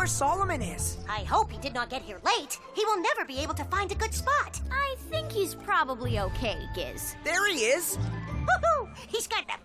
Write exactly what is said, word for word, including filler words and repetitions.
where Solomon is. I hope he did not get here late. He will never be able to find a good spot. I think he's probably okay, Giz. There he is. Woohoo! He's got the